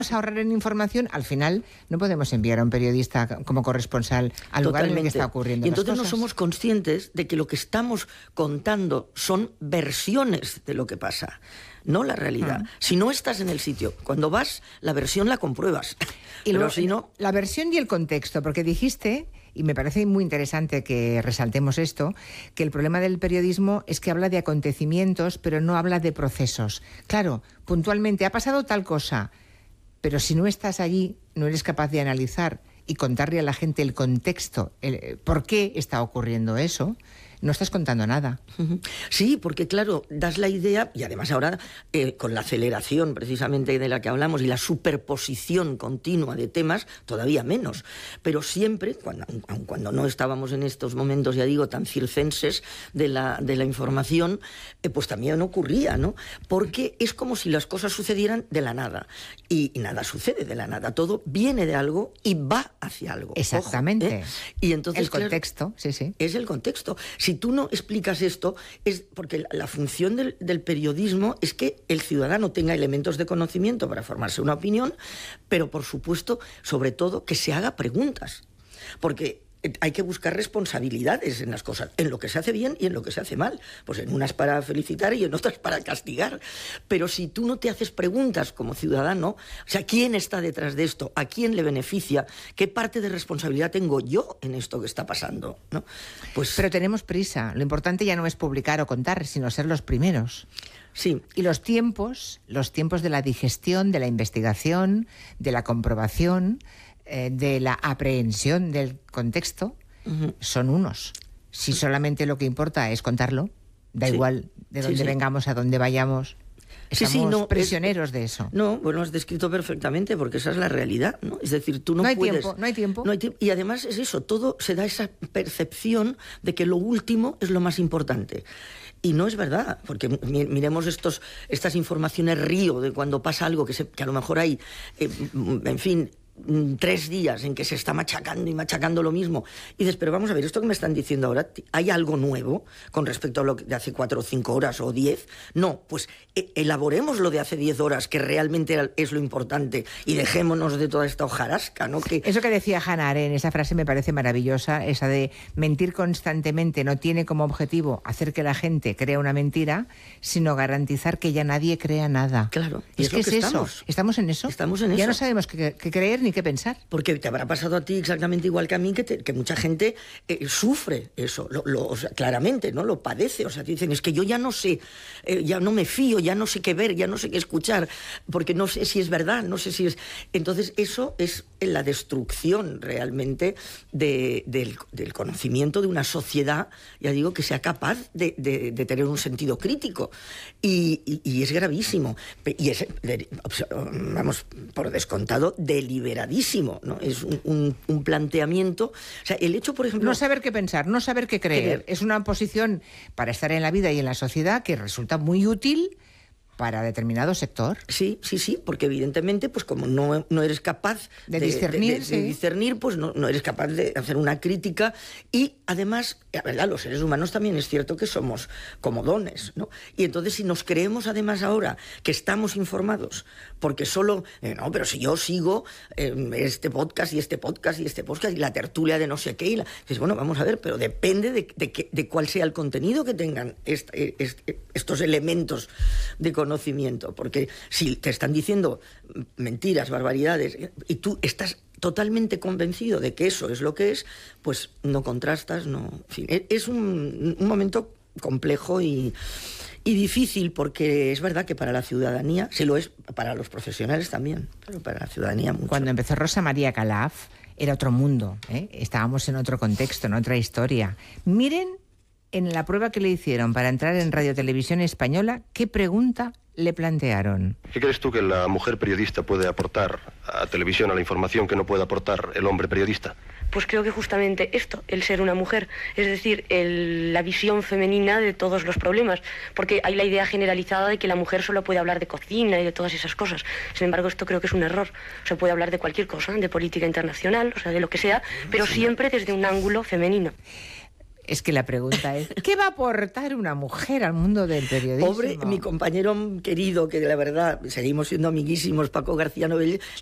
ahorrar en información, al final no podemos enviar a un periodista como corresponsal al lugar en el que está ocurriendo. Y entonces las cosas. no somos conscientes de que lo que estamos contando son versiones de lo que pasa, no la realidad. Si no estás en el sitio, cuando vas, la versión la compruebas. Y luego, pero si no... La versión y el contexto, porque dijiste, y me parece muy interesante que resaltemos esto, que el problema del periodismo es que habla de acontecimientos, pero no habla de procesos. Claro, puntualmente ha pasado tal cosa, pero si no estás allí, no eres capaz de analizar y contarle a la gente el contexto, por qué está ocurriendo eso, no estás contando nada. Sí, porque claro, das la idea, y además ahora con la aceleración precisamente de la que hablamos y la superposición continua de temas, todavía menos. Pero siempre, aun cuando no estábamos en estos momentos, ya digo, tan circenses de la información, pues también ocurría, ¿no? Porque es como si las cosas sucedieran de la nada. Y nada sucede de la nada. Todo viene de algo y va hacia algo. Exactamente. Ojo, ¿eh? Y entonces, el contexto, claro, sí. Es el contexto. Si tú no explicas esto, es porque la función del periodismo es que el ciudadano tenga elementos de conocimiento para formarse una opinión, pero por supuesto, sobre todo, que se haga preguntas. Porque hay que buscar responsabilidades en las cosas, en lo que se hace bien y en lo que se hace mal. Pues en unas para felicitar y en otras para castigar. Pero si tú no te haces preguntas como ciudadano, o sea, ¿quién está detrás de esto? ¿A quién le beneficia? ¿Qué parte de responsabilidad tengo yo en esto que está pasando? ¿No? Pues... Pero tenemos prisa. Lo importante ya no es publicar o contar, sino ser los primeros. Sí. Y los tiempos de la digestión, de la investigación, de la comprobación, de la aprehensión del contexto, son unos. Si solamente lo que importa es contarlo, da igual de dónde vengamos, a dónde vayamos, estamos prisioneros de eso. No, bueno, has descrito perfectamente, porque esa es la realidad, ¿no? Es decir, tú no puedes... No hay tiempo. Y además es eso, todo se da esa percepción de que lo último es lo más importante. Y no es verdad, porque miremos estas informaciones río de cuando pasa algo que a lo mejor hay, en fin, 3 días en que se está machacando y machacando lo mismo. Y dices, pero vamos a ver, esto que me están diciendo ahora, ¿hay algo nuevo con respecto a lo de hace 4 o 5 horas o 10? No, pues elaboremos lo de hace 10 horas, que realmente es lo importante, y dejémonos de toda esta hojarasca, ¿no? Eso que decía Hannah Arendt, esa frase me parece maravillosa, esa de mentir constantemente no tiene como objetivo hacer que la gente crea una mentira, sino garantizar que ya nadie crea nada. Claro. Es que es eso. ¿Estamos en eso? Estamos en eso. Ya no sabemos qué creer ni qué pensar. Porque te habrá pasado a ti exactamente igual que a mí, que mucha gente sufre eso, o sea, claramente, ¿no? Lo padece. O sea, te dicen, es que yo ya no sé, ya no me fío, ya no sé qué ver, ya no sé qué escuchar, porque no sé si es verdad, no sé si es... Entonces, eso es la destrucción realmente del conocimiento de una sociedad, ya digo, que sea capaz de tener un sentido crítico. Y es gravísimo. Y es, vamos, por descontado, deliberadísimo, ¿no? Es un planteamiento... O sea, el hecho, por ejemplo... No saber qué pensar, no saber qué creer. Es una posición para estar en la vida y en la sociedad que resulta muy útil para determinado sector. Sí, porque evidentemente, pues como no eres capaz de discernir, pues no eres capaz de hacer una crítica. Y además, la verdad, los seres humanos también es cierto que somos comodones, ¿no? Y entonces, si nos creemos además ahora que estamos informados, porque solo, no, pero si yo sigo este podcast y este podcast y este podcast y la tertulia de no sé qué, dices, bueno, vamos a ver, pero depende de cuál sea el contenido que tengan estos elementos de conocimiento, porque si te están diciendo mentiras, barbaridades, y tú estás totalmente convencido de que eso es lo que es, pues no contrastas, no... En fin, es un momento complejo y difícil, porque es verdad que para la ciudadanía, sí lo es, para los profesionales también, pero para la ciudadanía mucho. Cuando empezó Rosa María Calaf era otro mundo, ¿eh? Estábamos en otro contexto, en otra historia. Miren en la prueba que le hicieron para entrar en Radio Televisión Española, ¿qué pregunta le plantearon? ¿Qué crees tú que la mujer periodista puede aportar a televisión, a la información que no puede aportar el hombre periodista? Pues creo que justamente esto, el ser una mujer, es decir, la visión femenina de todos los problemas, porque hay la idea generalizada de que la mujer solo puede hablar de cocina y de todas esas cosas. Sin embargo, esto creo que es un error. Se puede hablar de cualquier cosa, de política internacional, o sea, de lo que sea, pero siempre desde un ángulo femenino. Es que la pregunta es, ¿qué va a aportar una mujer al mundo del periodismo? Pobre mi compañero querido, que la verdad seguimos siendo amiguísimos, Paco García Novell,